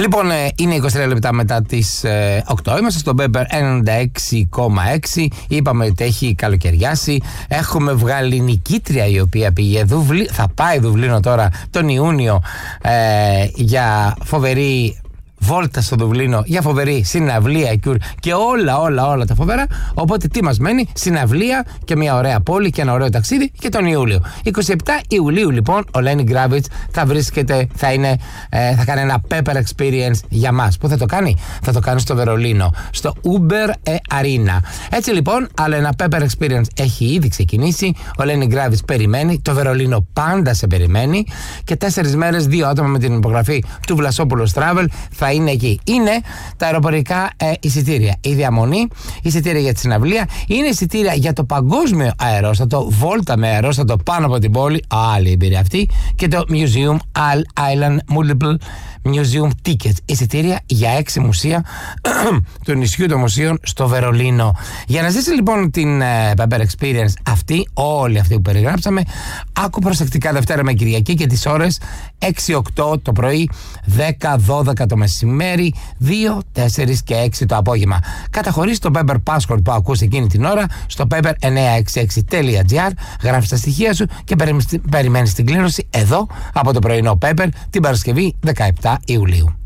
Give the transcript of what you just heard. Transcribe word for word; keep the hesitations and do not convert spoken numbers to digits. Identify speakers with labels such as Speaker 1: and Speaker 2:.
Speaker 1: Λοιπόν, είναι είκοσι τρία λεπτά μετά τις ε, οκτώ. Είμαστε στο Pepper ενενήντα έξι κόμμα έξι. Είπαμε ότι έχει καλοκαιριάσει. Έχουμε βγάλει νικήτρια η οποία πήγε Δουβλί... θα πάει Δουβλίνο τώρα τον Ιούνιο ε, για φοβερή βόλτα στο Δουβλίνο, για φοβερή συναυλία και όλα όλα όλα τα φοβερά. Οπότε τι μας μένει? Συναυλία και μια ωραία πόλη και ένα ωραίο ταξίδι και τον Ιούλιο. είκοσι επτά Ιουλίου λοιπόν ο Lenny Kravitz θα βρίσκεται, θα, είναι, ε, θα κάνει ένα Pepper Experience για μας. Πού θα το κάνει? Θα το κάνει στο Βερολίνο, στο Uber Arena. Έτσι λοιπόν, άλλο ένα Pepper Experience έχει ήδη ξεκινήσει. Ο Lenny Kravitz περιμένει, το Βερολίνο πάντα σε περιμένει και τέσσερις μέρες δύο άτομα με την υπογραφή του Βλασόπουλος Travel θα είναι εκεί. Είναι τα αεροπορικά ε, εισιτήρια. Η διαμονή, εισιτήρια για τη συναυλία, είναι εισιτήρια για το παγκόσμιο αερόστατο, βόλτα με αερόστατο πάνω από την πόλη, άλλη εμπειρία αυτή, και το Museum All Island Multiple Museum Tickets. Εισιτήρια για έξι μουσεία του νησιού των μουσείων στο Βερολίνο. Για να ζήσει λοιπόν την ε, Pepper Experience αυτή, όλη αυτή που περιγράψαμε, άκου προσεκτικά Δευτέρα με Κυριακή και τις ώρες έξι οκτώ το πρωί, δέκα δώδεκα το μεσημέρι, δύο, τέσσερα και έξι το απόγευμα. Καταχωρείς το Pepper Passport που ακούς εκείνη την ώρα στο pepper εννιακόσια εξήντα έξι τελεία gr, γράφεις τα στοιχεία σου και περιμένεις την κλήρωση εδώ από το πρωινό Pepper την Παρασκευή δεκαεπτά Ιουλίου.